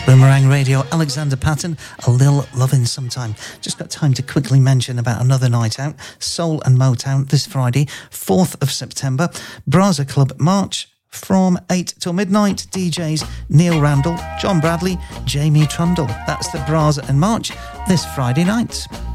Boomerang Radio, Alexander Patton, A Lil Lovin' Sometime. Just got time to quickly mention about another night out, Soul and Motown, this Friday, 4th of September, Braza Club March, from 8 till midnight, DJs Neil Randall, John Bradley, Jamie Trundle. That's the Braza and March this Friday night.